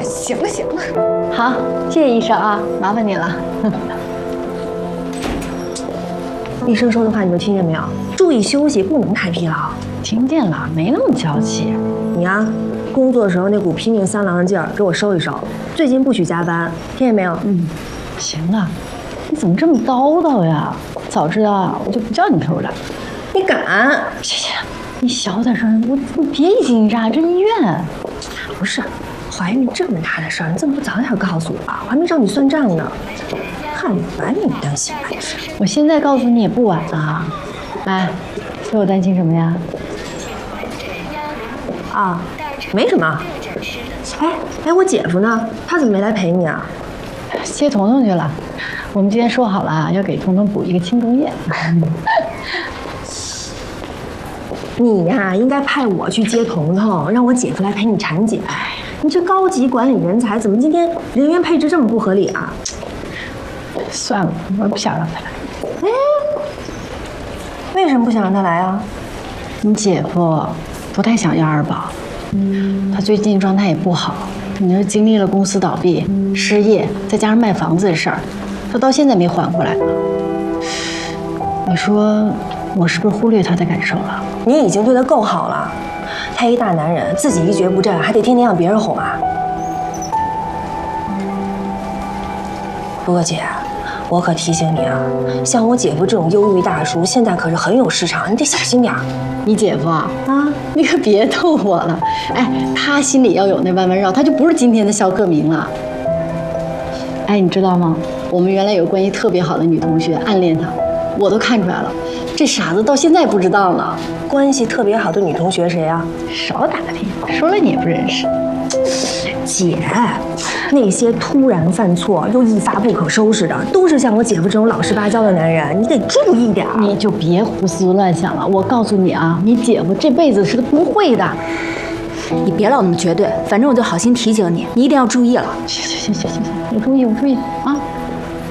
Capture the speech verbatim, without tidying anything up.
行了行了， 好，谢谢医生啊，麻烦你了。 医生说的话你都听见没有？注意休息，不能太疲劳。 听见了，没那么娇气。 你呀、啊，工作的时候那股拼命三郎的劲儿给我收一收。最近不许加班，听见没有？ 嗯，行了，你怎么这么叨叨呀？早知道啊，我就不叫你陪我来。 你敢？ 谢谢，你小点声，我你别一惊一乍，这医院。 不是，怀孕这么大的事儿，你怎么不早点告诉我啊？我还没找你算账呢。看我把你当心来着。 我现在告诉你也不晚啊。哎，所以我担心什么呀？ 啊，没什么。哎哎，我姐夫呢？他怎么没来陪你啊？ 接彤彤去了。我们今天说好了啊，要给彤彤补一个庆功宴。 你呀、啊，应该派我去接彤彤，让我姐夫来陪你产检。你这高级管理人才，怎么今天人员配置这么不合理啊？ 算了，我不想让他来。 哎，为什么不想让他来啊？ 你姐夫不太想要二宝，他最近状态也不好，你说经历了公司倒闭、失业，再加上卖房子的事儿，他到现在没缓过来呢。你说我是不是忽略他的感受了？ 你已经对他够好了，他一大男人，自己一蹶不振，还得天天让别人哄啊。不过姐，我可提醒你啊，像我姐夫这种忧郁大叔，现在可是很有市场，你得小心点儿。 你姐夫啊，啊，你可别逗我了。哎，他心里要有那弯弯绕，他就不是今天的肖克明了。哎，你知道吗？我们原来有关系特别好的女同学暗恋他，我都看出来了。这傻子到现在不知道呢。 关系特别好的女同学谁啊？ 少打听，说了你也不认识。 姐，那些突然犯错又一发不可收拾的，都是像我姐夫这种老实巴交的男人，你得注意点。 你就别胡思乱想了。我告诉你啊，你姐夫这辈子是不会的。 你别老那么绝对，反正我就好心提醒你，你一定要注意了。 行行行行行行，我注意我注意